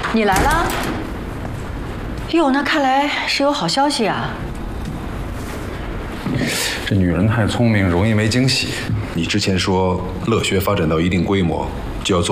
你来了？哟，那看来是有好消息啊！ 这女人太聪明，容易没惊喜。你之前说乐学发展到一定规模，就要做。